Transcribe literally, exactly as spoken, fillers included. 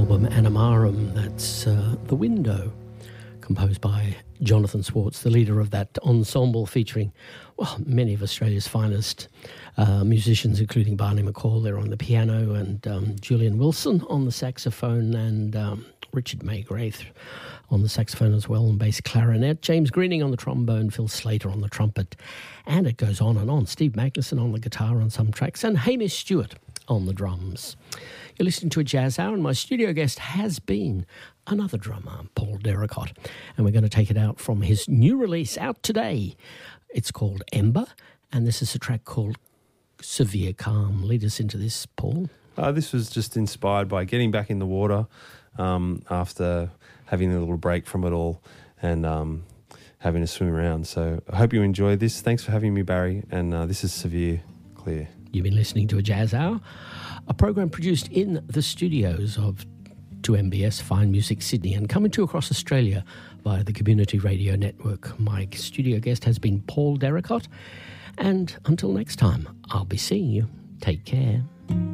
album Animarum. That's uh, The Window, composed by Jonathan Swartz, the leader of that ensemble featuring, well, many of Australia's finest uh, musicians, including Barney McCall there on the piano, and um, Julian Wilson on the saxophone, and um, Richard Maygraith on the saxophone as well, and bass clarinet, James Greening on the trombone, Phil Slater on the trumpet, and it goes on and on. Steve Magnuson on the guitar on some tracks, and Hamish Stewart on the drums. You're listening to a Jazz Hour, and my studio guest has been another drummer, Paul Derricott, and we're going to take it out from his new release out today. It's called Ember, and this is a track called Severe Calm. Lead us into this, Paul. Uh, this was just inspired by getting back in the water um, after having a little break from it all and um, having a swim around. So I hope you enjoy this. Thanks for having me, Barry, and uh, this is Severe Clear. You've been listening to a Jazz Hour, a program produced in the studios of two M B S Fine Music Sydney and coming to across Australia via the Community Radio Network. My studio guest has been Paul Derricott, and until next time, I'll be seeing you. Take care.